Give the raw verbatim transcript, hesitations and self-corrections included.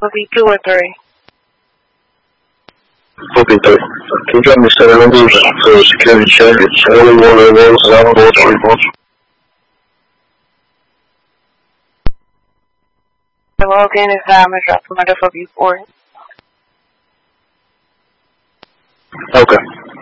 Would be two or three. Okay, three. Can you drop me seven numbers for security check? It's only one of those, and I don't know what's responsible. The login is now. I'm going to drop some other for you for it. Okay.